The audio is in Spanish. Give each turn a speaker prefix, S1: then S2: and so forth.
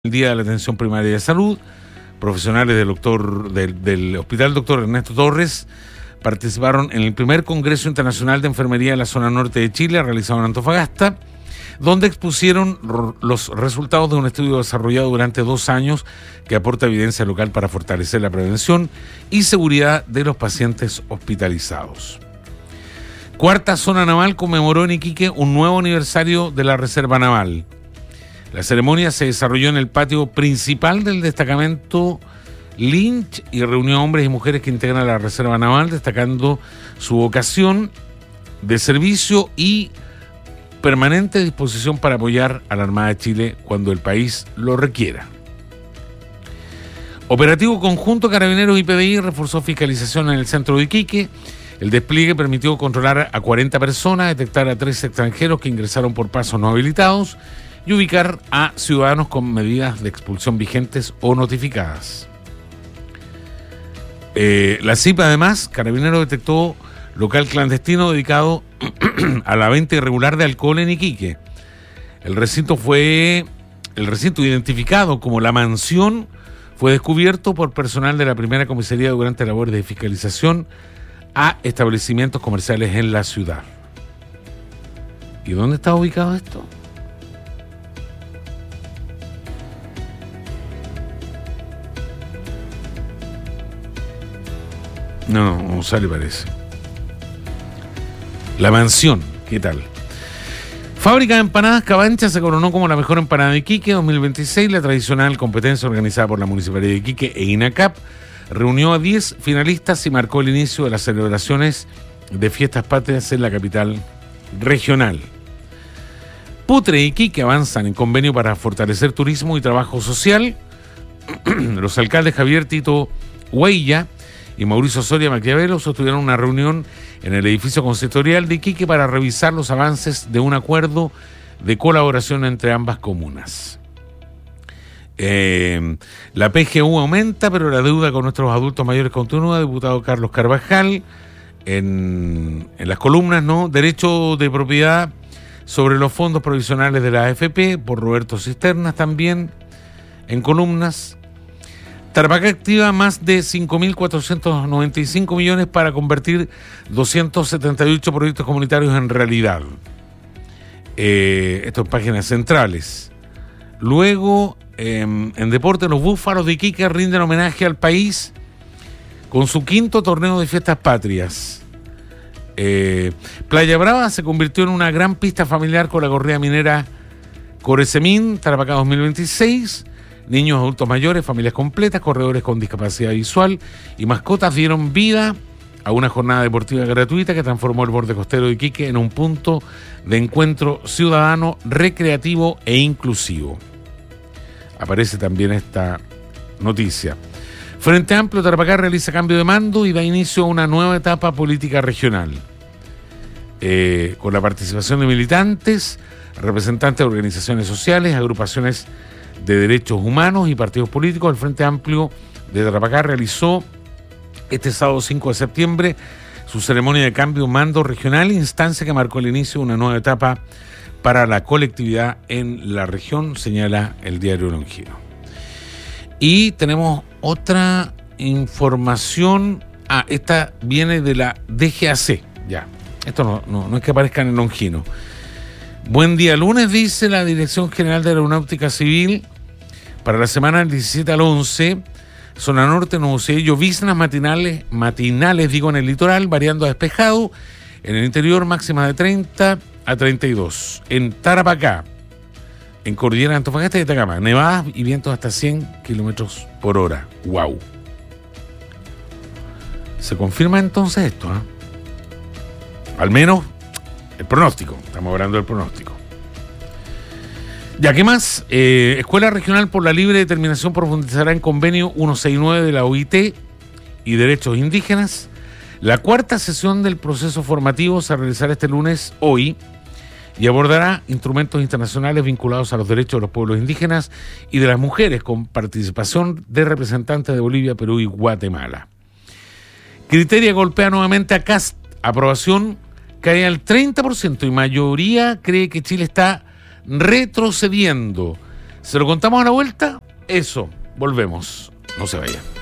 S1: El Día de la Atención Primaria de Salud, profesionales del Hospital Dr. Ernesto Torres participaron en el primer Congreso Internacional de Enfermería de la Zona Norte de Chile, realizado en Antofagasta, donde expusieron los resultados de un estudio desarrollado durante 2 años que aporta evidencia local para fortalecer la prevención y seguridad de los pacientes hospitalizados. Cuarta Zona Naval conmemoró en Iquique un nuevo aniversario de la Reserva Naval. La ceremonia se desarrolló en el patio principal del destacamento Lynch y reunió a hombres y mujeres que integran la Reserva Naval, destacando su vocación de servicio y permanente disposición para apoyar a la Armada de Chile cuando el país lo requiera. Operativo conjunto Carabineros y PDI reforzó fiscalización en el centro de Iquique. El despliegue permitió controlar a 40 personas, detectar a 3 extranjeros que ingresaron por pasos no habilitados y ubicar a ciudadanos con medidas de expulsión vigentes o notificadas. La CIP, además, Carabineros detectó local clandestino dedicado a la venta irregular de alcohol en Iquique. El recinto identificado como La Mansión fue descubierto por personal de la primera comisaría durante labores de fiscalización a establecimientos comerciales en la ciudad. ¿Y dónde está ubicado esto? No sale, parece. La Mansión, ¿qué tal? Fábrica de Empanadas Cabancha se coronó como la mejor empanada de Iquique 2026. La tradicional competencia organizada por la Municipalidad de Iquique e INACAP reunió a 10 finalistas y marcó el inicio de las celebraciones de Fiestas Patrias en la capital regional. Putre y Iquique avanzan en convenio para fortalecer turismo y trabajo social. Los alcaldes Javier Tito Huella y Mauricio Soria Maquiavelo sostuvieron una reunión en el edificio consistorial de Iquique para revisar los avances de un acuerdo de colaboración entre ambas comunas. La PGU aumenta, pero la deuda con nuestros adultos mayores continúa. Diputado Carlos Carvajal en las columnas, ¿no? Derecho de propiedad sobre los fondos provisionales de la AFP, por Roberto Cisternas también en columnas. Tarapacá activa más de 5.495 millones para convertir 278 proyectos comunitarios en realidad. Esto en páginas centrales. Luego, en deporte, los Búfalos de Iquique rinden homenaje al país con su 5º torneo de Fiestas Patrias. Playa Brava se convirtió en una gran pista familiar con la corrida minera Corecemín, Tarapacá 2026. Niños, adultos mayores, familias completas, corredores con discapacidad visual y mascotas dieron vida a una jornada deportiva gratuita que transformó el borde costero de Iquique en un punto de encuentro ciudadano, recreativo e inclusivo. Aparece también esta noticia. Frente Amplio Tarapacá realiza cambio de mando y da inicio a una nueva etapa política regional. Con la participación de militantes, representantes de organizaciones sociales, agrupaciones de derechos humanos y partidos políticos, el Frente Amplio de Tarapacá realizó este sábado 5 de septiembre su ceremonia de cambio mando regional, instancia que marcó el inicio de una nueva etapa para la colectividad en la región, señala el diario Longino. Y tenemos otra información. Esta viene de la DGAC. Ya, esto no es que aparezca en el Longino. Buen día lunes, dice la Dirección General de Aeronáutica Civil, para la semana del 17 al 11, zona norte, Nuevo Ciudad, lloviznas matinales en el litoral, variando a despejado, en el interior máximas de 30 a 32. En Tarapacá, en Cordillera de Antofagasta y Atacama, nevadas y vientos hasta 100 kilómetros por hora. ¡Wow! ¿Se confirma entonces esto? Al menos el pronóstico, estamos hablando del pronóstico. Ya, ¿qué más? Escuela Regional por la Libre Determinación profundizará en convenio 169 de la OIT y Derechos Indígenas. La 4ª sesión del proceso formativo se realizará este lunes, hoy, y abordará instrumentos internacionales vinculados a los derechos de los pueblos indígenas y de las mujeres, con participación de representantes de Bolivia, Perú y Guatemala. Criteria golpea nuevamente a Kast. Aprobación cae al 30% y mayoría cree que Chile está retrocediendo. Se lo contamos a la vuelta. Eso, volvemos. No se vayan.